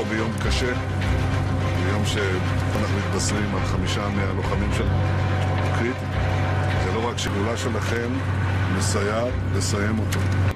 ביום קשה, ביום שאנחנו מתבשרים על 5 מהלוחמים של קריטי. זה לא רק שגולה שלכם מסייע לסיים אותו.